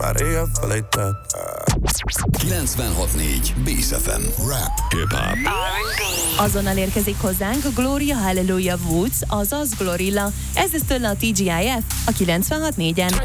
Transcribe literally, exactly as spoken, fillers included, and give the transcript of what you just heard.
már régen felejtett. kilencvenhat négy Bész ef em. Rap, hip-hop. Azonnal érkezik hozzánk a Gloria Hallelujah Woods, azaz Glorilla. Ez lesz tőle a té gé i ef a kilencvenhat négyen.